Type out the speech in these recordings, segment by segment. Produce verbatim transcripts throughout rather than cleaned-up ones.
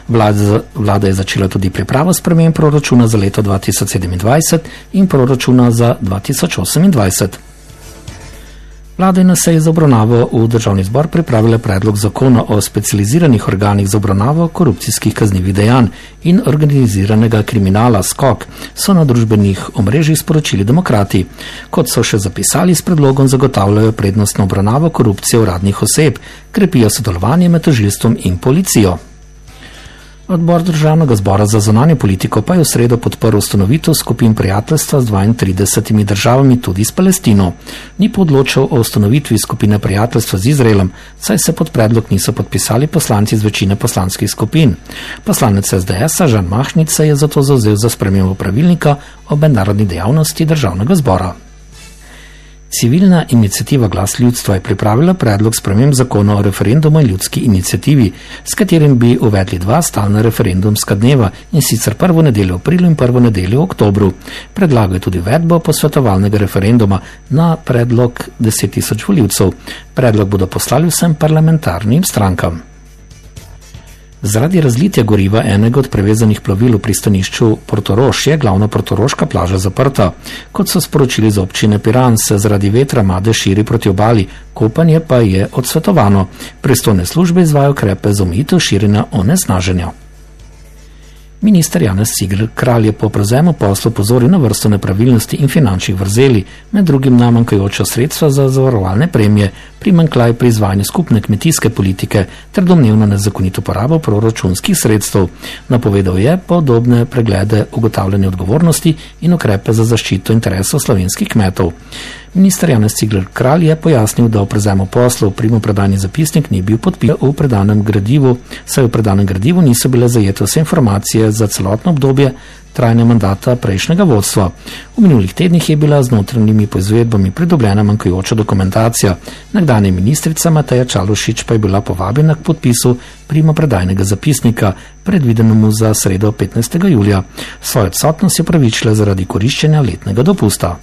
Vlada, vlada je začela tudi pripravo sprememb proračuna za leto dva tisoč sedemindvajset in proračuna za dva tisoč osemindvajset. Vlada je na seji za obravnavo v Državni zbor pripravila predlog zakona o specializiranih organih za obravnavo korupcijskih kaznivih dejanj in organiziranega kriminala skok, so na družbenih omrežjih sporočili Demokrati. Kot so še zapisali, s predlogom zagotavljajo prednostno obravnavo korupcije uradnih oseb, krepijo sodelovanje med tožilstvom in policijo. Odbor Državnega zbora za zunanjo politiko pa je v sredo podprl ustanovitev skupin prijateljstva z dvaintridesetimi državami, tudi s Palestino. Ni pa odločal o ustanovitvi skupine prijateljstva z Izraelom, saj se pod predlog niso podpisali poslanci z večine poslanskih skupin. Poslanec es de esa Žan Mahnič se je zato zavzel za spremembo pravilnika o mednarodni dejavnosti Državnega zbora. Civilna iniciativa Glas ljudstva je pripravila predlog sprememb zakona o referendumu in ljudski iniciativi, s katerim bi uvedli dva stalna referendumska dneva, in sicer prvo nedeljo v aprilu in prvo nedeljo v oktobru. Predlagajo tudi uvedbo posvetovalnega referenduma na predlog deset tisoč volivcev. Predlog bodo poslali vsem parlamentarnim strankam. Zaradi razlitja goriva enega od prevezanih plovil v pristanišču Portorož je glavna portoroška plaža zaprta. Kot so sporočili z občine Piran, se zaradi vetra Made širi proti obali, kopanje pa je odsvetovano. Pristojne službe izvajajo ukrepe za omejitev širjenja onesnaženja. Minister Janez Cigler Kralj je po prevzemu posla opozoril na vrsto nepravilnosti in finančnih vrzeli, med drugim na manjkajoča sredstva za zavarovalne premije, primanjkljaj pri izvajanju skupne kmetijske politike ter domnevno nezakonito porabo proračunskih sredstev. Napovedal je podobne preglede ugotavljanja odgovornosti in ukrepe za zaščito interesov slovenskih kmetov. Minister Janez Cigler Kralj je pojasnil, da o prevzemu poslov primopredajni zapisnik ni bil podpisan v predanem gradivu, saj v predanem gradivu niso bile zajete vse informacije za celotno obdobje trajanja mandata prejšnjega vodstva. V minulih tednih je bila z notranjimi poizvedbami pridobljena manjkajoča dokumentacija. Nekdanja ministrica Mateja Čalušić pa je bila povabljena k podpisu primopredajnega zapisnika, predvidenemu za sredo petnajstega julija. Svojo odsotnost je opravičila zaradi koriščenja letnega dopusta.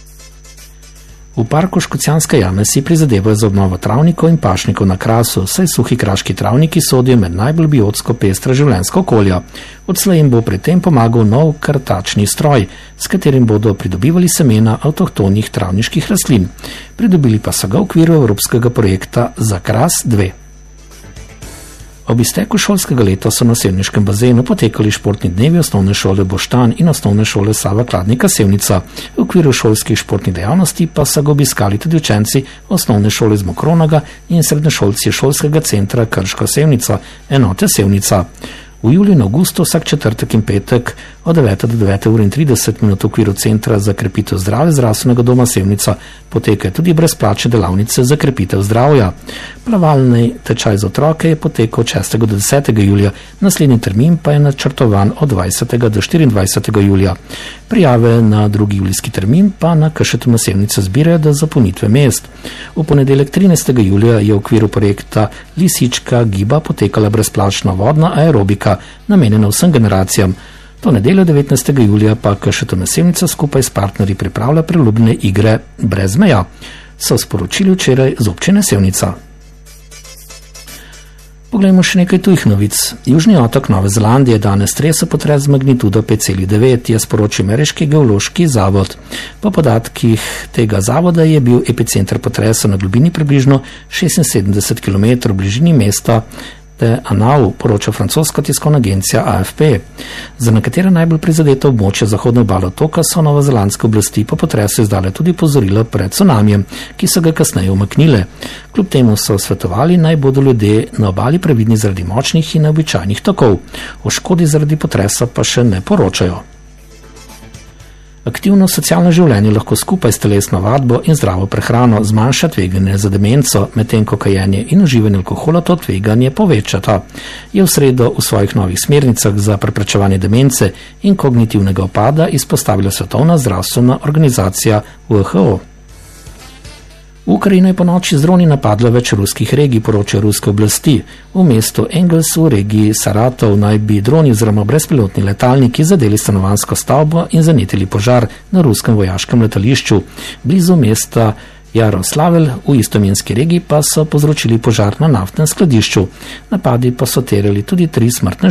V parku Škocjanske jame si prizadevajo za obnovo travnikov in pašnikov na Krasu, saj suhi kraški travniki sodijo med najbolj biotsko pestra življenjska okolja. Odslej jim bo pri tem pomagal nov krtačni stroj, s katerim bodo pridobivali semena avtohtonih travniških rastlin. Pridobili pa so ga v okviru evropskega projekta Za Kras dve. Ob izteku šolskega leta so na sevniškem bazenu potekali športni dnevi osnovne šole Boštanj in osnovne šole Sava Kladnika Sevnica. V okviru šolskih športnih dejavnosti pa so ga obiskali tudi učenci osnovne šole z Mokronoga in srednješolci šolskega centra Krška Sevnica, enote Sevnica. V juliju in avgustu vsak četrtek in petek od devete do devete ure in trideset minut v okviru Centra za krepitev zdravja zdravstvenega doma Sevnica potekajo tudi brezplačne delavnice za krepitev zdravja. Plavalni tečaj za otroke je potekal od šestega do desetega julija, naslednji termin pa je načrtovan od dvajsetega do štiriindvajsetega julija. Prijave na drugi julijski termin pa na K Š T M Sevnica zbirajo do zapolnitve mest. V ponedeljek trinajstega julija je v okviru projekta Lisička giba potekala brezplačna vodna aerobika, namenjena vsem generacijam. To nedeljo devetnajstega julija pa K Š T M Sevnica skupaj s partnerji pripravlja priljubljene igre Brez meja, so sporočili včeraj z občine Sevnica. Poglejmo še nekaj tujih novic. Južni otok Nove Zelandije danes tresel potres z magnitudo pet celih devet, je sporočil ameriški geološki zavod. Po podatkih tega zavoda je bil epicenter potresa na globini približno šestinsedemdeset kilometrov v bližini mesta Anau, poroča francoska tiskovna agencija A F P. Za nekatere najbolj prizadeta območja zahodne obale otoka so novozelandske oblasti po potresu izdale tudi opozorila pred cunamijem, ki so ga kasneje umaknile. Kljub temu so svetovali, naj bodo ljudje na obali previdni zaradi močnih in neobičajnih tokov. O škodi zaradi potresa pa še ne poročajo. Aktivno socialno življenje lahko skupaj s telesno vadbo in zdravo prehrano zmanjša tveganje za demenco, medtem ko kajenje in uživanje alkohola to tveganje povečata. Je v sredo v svojih novih smernicah za preprečevanje demence in kognitivnega upada izpostavila Svetovna zdravstvena organizacija W H O. V Ukrajino je po noči z droni napadlo več ruskih regij, poročajo ruske oblasti. V mestu Engels v regiji Saratov naj bi droni oziroma brezpilotni letalniki zadeli stanovanjsko stavbo in zanetili požar na ruskem vojaškem letališču. Blizu mesta Jaroslavel v istoimenski regiji pa so povzročili požar na naftnem skladišču. Napadi pa so terjali tudi tri smrtne